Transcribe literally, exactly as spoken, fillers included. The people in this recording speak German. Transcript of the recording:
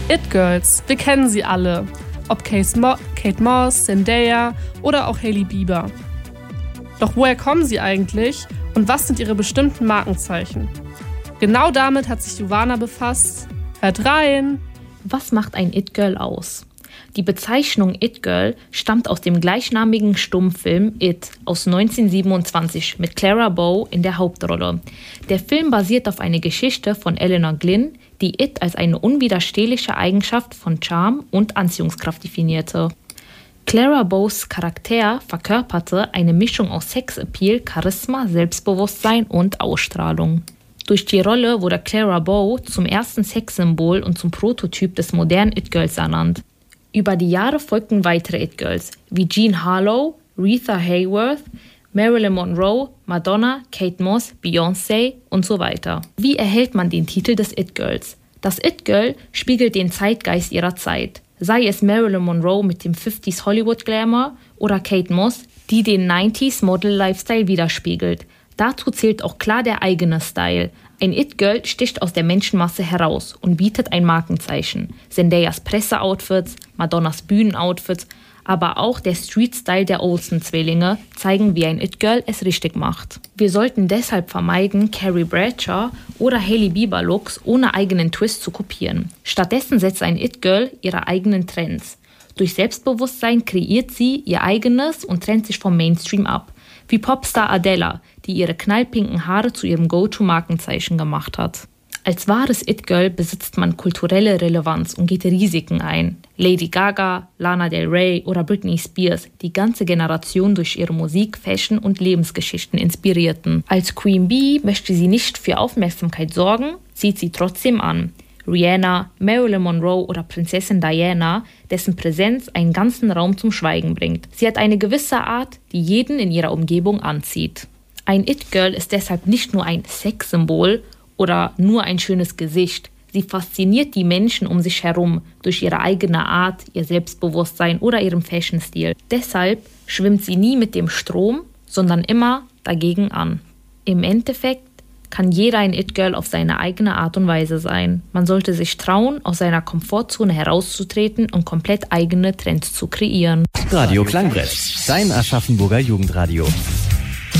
It-Girls, wir kennen sie alle. Ob Kate Moss, Zendaya oder auch Hailey Bieber. Doch woher kommen sie eigentlich und was sind ihre bestimmten Markenzeichen? Genau damit hat sich Jovana befasst. Hört rein! Was macht ein It-Girl aus? Die Bezeichnung It-Girl stammt aus dem gleichnamigen Stummfilm It aus neunzehnhundertsiebenundzwanzig mit Clara Bow in der Hauptrolle. Der Film basiert auf einer Geschichte von Eleanor Glyn, die It als eine unwiderstehliche Eigenschaft von Charme und Anziehungskraft definierte. Clara Bows Charakter verkörperte eine Mischung aus Sexappeal, Charisma, Selbstbewusstsein und Ausstrahlung. Durch die Rolle wurde Clara Bow zum ersten Sexsymbol und zum Prototyp des modernen It-Girls ernannt. Über die Jahre folgten weitere It-Girls wie Jean Harlow, Rita Hayworth, Marilyn Monroe, Madonna, Kate Moss, Beyoncé und so weiter. Wie erhält man den Titel des It-Girls? Das It-Girl spiegelt den Zeitgeist ihrer Zeit, sei es Marilyn Monroe mit dem fünfziger Hollywood-Glamour oder Kate Moss, die den neunziger Model-Lifestyle widerspiegelt. Dazu zählt auch klar der eigene Style. Ein It-Girl sticht aus der Menschenmasse heraus und bietet ein Markenzeichen. Zendayas Presseoutfits, Madonnas Bühnenoutfits, aber auch der Street-Style der Olsen-Zwillinge zeigen, wie ein It-Girl es richtig macht. Wir sollten deshalb vermeiden, Carrie Bradshaw oder Hailey Bieber Looks ohne eigenen Twist zu kopieren. Stattdessen setzt ein It-Girl ihre eigenen Trends. Durch Selbstbewusstsein kreiert sie ihr eigenes und trennt sich vom Mainstream ab. Wie Popstar Adele, die ihre knallpinken Haare zu ihrem Go-To-Markenzeichen gemacht hat. Als wahres It-Girl besitzt man kulturelle Relevanz und geht Risiken ein. Lady Gaga, Lana Del Rey oder Britney Spears, die ganze Generation durch ihre Musik, Fashion und Lebensgeschichten inspirierten. Als Queen Bee möchte sie nicht für Aufmerksamkeit sorgen, zieht sie trotzdem an. Rihanna, Marilyn Monroe oder Prinzessin Diana, dessen Präsenz einen ganzen Raum zum Schweigen bringt. Sie hat eine gewisse Art, die jeden in ihrer Umgebung anzieht. Ein It-Girl ist deshalb nicht nur ein Sexsymbol oder nur ein schönes Gesicht. Sie fasziniert die Menschen um sich herum durch ihre eigene Art, ihr Selbstbewusstsein oder ihren Fashion-Stil. Deshalb schwimmt sie nie mit dem Strom, sondern immer dagegen an. Im Endeffekt kann jeder ein It-Girl auf seine eigene Art und Weise sein. Man sollte sich trauen, aus seiner Komfortzone herauszutreten und komplett eigene Trends zu kreieren. Radio Klangbrett, dein Aschaffenburger Jugendradio.